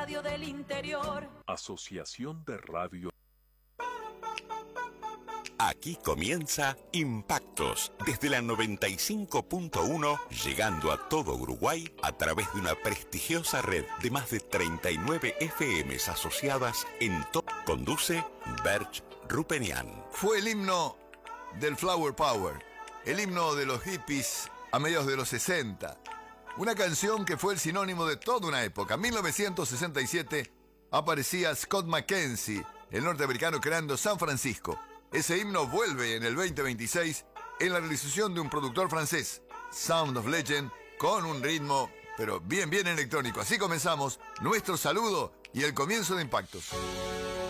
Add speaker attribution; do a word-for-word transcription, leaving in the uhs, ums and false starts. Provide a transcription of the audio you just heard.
Speaker 1: radio del interior.
Speaker 2: Asociación de Radio.
Speaker 3: Aquí comienza Impactos, desde la noventa y cinco punto uno, llegando a todo Uruguay a través de una prestigiosa red de más de treinta y nueve F Ms asociadas en todo. Conduce Berch Rupenian.
Speaker 4: Fue el himno del Flower Power, el himno de los hippies a mediados de los sesenta. Una canción que fue el sinónimo de toda una época. En mil novecientos sesenta y siete aparecía Scott McKenzie, el norteamericano, creando San Francisco. Ese himno vuelve en el veinte veintiséis en la realización de un productor francés, Sound of Legend, con un ritmo, pero bien, bien electrónico. Así comenzamos nuestro saludo y el comienzo de Impactos.